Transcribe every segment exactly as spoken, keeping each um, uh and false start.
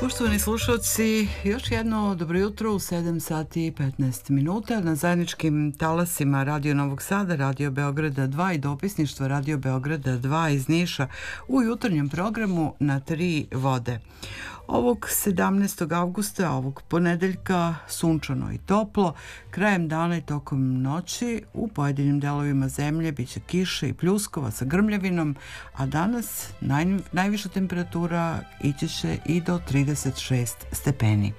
Poštovani slušalci, još jedno dobro jutro u sedam sati i petnaest minuta na zajedničkim talasima Radio Novog Sada, Radio Beograda dva i dopisništva Radio Beograda dva iz Niša u jutarnjem programu Na tri vode. Ovog sedamnaestog avgusta, ovog ponedeljka, sunčano i toplo, krajem dana i tokom noći u pojedinim delovima zemlje biće kiše i pljuskova sa grmljavinom, a danas naj, najviša temperatura ići će i do trideset šest stepeni.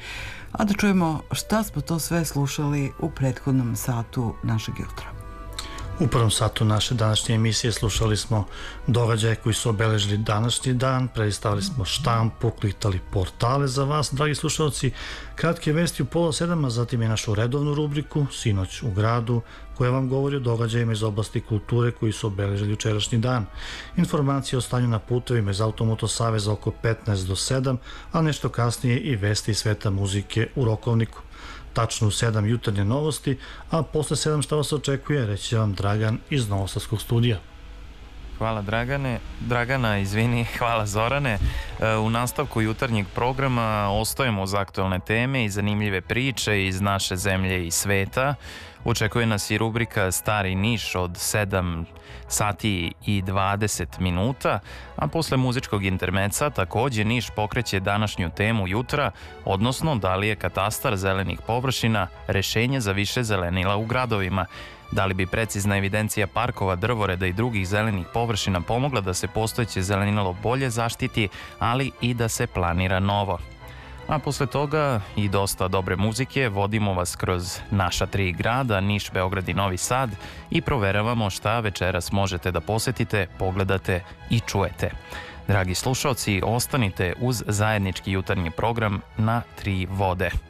A da čujemo šta smo to sve slušali u prethodnom satu našeg jutra. U prvom satu naše današnje emisije slušali smo događaje koji su obeležili današnji dan, predstavili smo štampu, uklitali portale za vas, dragi slušalci, kratke vesti u pola sedam, a zatim je našu redovnu rubriku Sinoć u gradu, koja vam govori o događajima iz oblasti kulture koji su obeležili jučerašnji dan. Informacije o stanju na putevima iz Automoto Saveza oko petnaest do sedam, a nešto kasnije i vesti iz sveta muzike u Rokovniku. Tačno u sedam jutarnje novosti, a posle sedam šta vas očekuje, reći vam Dragan iz Novosadskog studija. Hvala Dragane, Dragana, izvini, hvala Zorane. U nastavku jutarnjeg programa ostajemo uz aktualne teme i zanimljive priče iz naše zemlje i sveta. Očekuje nas i rubrika Stari Niš od sedam sati i dvadeset minuta, a posle muzičkog intermeca takođe Niš pokreće današnju temu jutra, odnosno da li je katastar zelenih površina rešenje za više zelenila u gradovima. Da li bi precizna evidencija parkova, drvoreda i drugih zelenih površina pomogla da se postojeće zelenilo bolje zaštiti, ali i da se planira novo. A posle toga i dosta dobre muzike, vodimo vas kroz naša tri grada, Niš, Beograd i Novi Sad, i proveravamo šta večeras možete da posetite, pogledate i čujete. Dragi slušalci, ostanite uz zajednički jutarnji program Na tri vode.